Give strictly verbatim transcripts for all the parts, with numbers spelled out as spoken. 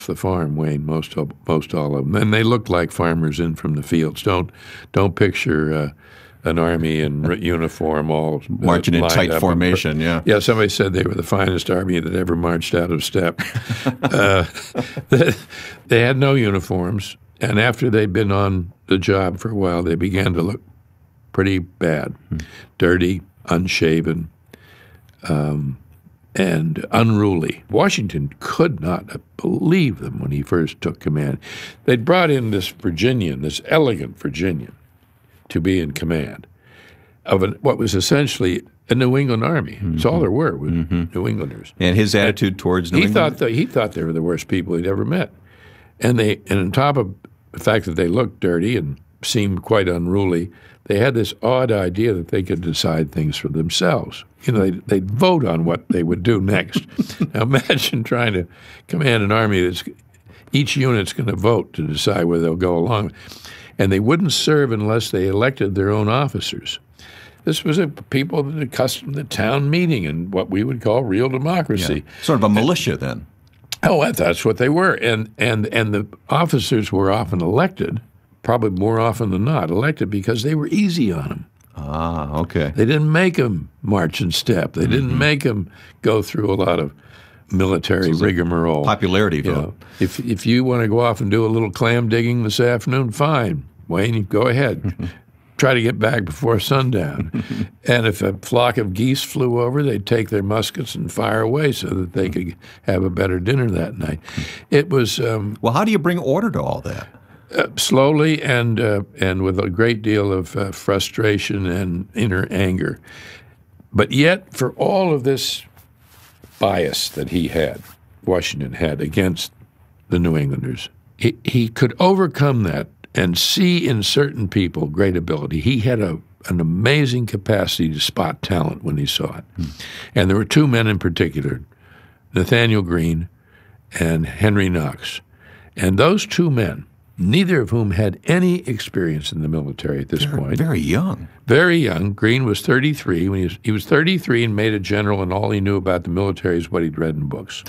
the farm, Wayne, most of, most all of them. And they looked like farmers in from the fields. Don't don't picture uh, an army in uniform all uh, marching in tight formation, and, yeah. Yeah, somebody said they were the finest army that ever marched out of step. uh, they, they had no uniforms, and after they'd been on the job for a while, they began to look pretty bad, hmm. dirty, unshaven, um, and unruly. Washington could not believe them when he first took command. They'd brought in this Virginian, this elegant Virginian, to be in command of an, what was essentially a New England army. Mm-hmm. That's all there were, was mm-hmm. New Englanders. And his attitude and towards New he England? Thought that, he thought they were the worst people he'd ever met. And they, and on top of the fact that they looked dirty and seemed quite unruly, they had this odd idea that they could decide things for themselves. You know, they'd, they'd vote on what they would do next. Now imagine trying to command an army that's each unit's going to vote to decide where they'll go along. And they wouldn't serve unless they elected their own officers. This was a people that accustomed to town meeting and what we would call real democracy. Yeah. Sort of a militia and, then. Oh, that's what they were. And, and, and the officers were often elected, probably more often than not, elected because they were easy on them. Ah, okay. They didn't make them march in step. They mm-hmm. didn't make them go through a lot of military so rigmarole. Popularity vote. You know, if, if you want to go off and do a little clam digging this afternoon, fine. Wayne, go ahead. Try to get back before sundown. And if a flock of geese flew over, they'd take their muskets and fire away so that they could have a better dinner that night. It was um, well. How do you bring order to all that? Uh, slowly and uh, and with a great deal of uh, frustration and inner anger. But yet, for all of this bias that he had, Washington had against the New Englanders, he, he could overcome that and see in certain people great ability. He had a, an amazing capacity to spot talent when he saw it. Hmm. And there were two men in particular, Nathaniel Greene and Henry Knox. And those two men, neither of whom had any experience in the military at this They're point. Very young. Very young. Greene was thirty-three. When he was, he was thirty-three and made a general, and all he knew about the military is what he'd read in books.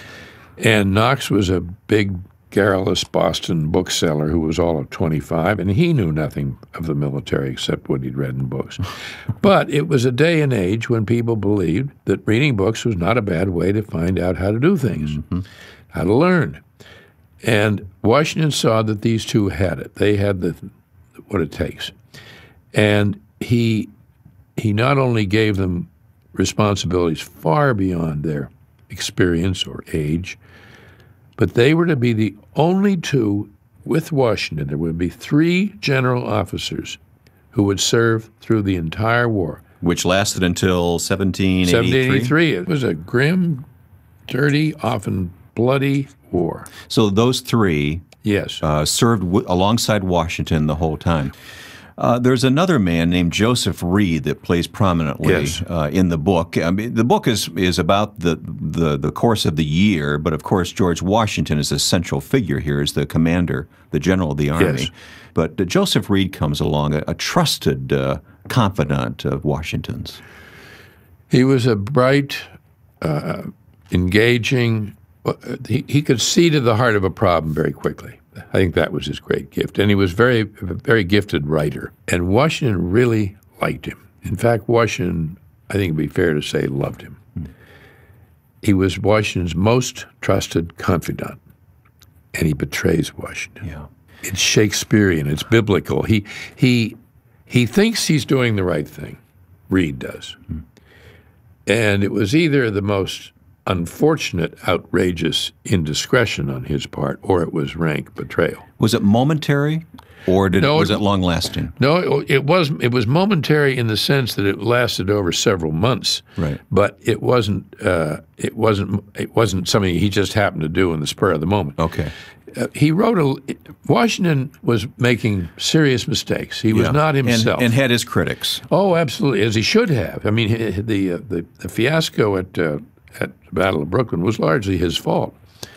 And Knox was a big, garrulous Boston bookseller who was all of twenty-five, and he knew nothing of the military except what he'd read in books. But it was a day and age when people believed that reading books was not a bad way to find out how to do things, mm-hmm. how to learn. And Washington saw that these two had it. They had the what it takes. And he he not only gave them responsibilities far beyond their experience or age, but they were to be the only two with Washington. There would be three general officers who would serve through the entire war. Which lasted until seventeen eighty-three? seventeen eighty-three. It was a grim, dirty, often bloody war. So those three yes. uh, served w- alongside Washington the whole time. Uh, there's another man named Joseph Reed that plays prominently yes. uh, in the book. I mean, the book is is about the, the the course of the year, but of course George Washington is a central figure here as the commander, the general of the army. Yes. But uh, Joseph Reed comes along, a, a trusted uh, confidant of Washington's. He was a bright, uh, engaging, uh, he, he could see to the heart of a problem very quickly. I think that was his great gift. And he was very, very gifted writer. And Washington really liked him. In fact, Washington, I think it'd be fair to say, loved him. Hmm. He was Washington's most trusted confidant. And he betrays Washington. Yeah. It's Shakespearean. It's biblical. He he he thinks he's doing the right thing. Reed does. Hmm. And it was either the most unfortunate, outrageous indiscretion on his part, or it was rank betrayal. Was it momentary, or did, no, was it, it long-lasting? No, it, it was. It was momentary in the sense that it lasted over several months. Right. But it wasn't. Uh, it wasn't. It wasn't something he just happened to do in the spur of the moment. Okay. Uh, he wrote a. Washington was making serious mistakes. He was yeah. not himself, and, and had his critics. Oh, absolutely, as he should have. I mean, the uh, the, the fiasco at. Uh, at the Battle of Brooklyn was largely his fault.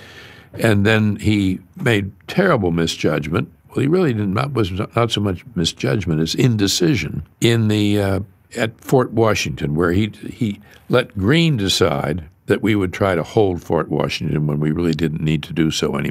And then he made terrible misjudgment. Well, he really did not, was not so much misjudgment as indecision in the uh, at Fort Washington, where he he let Greene decide that we would try to hold Fort Washington when we really didn't need to do so anymore.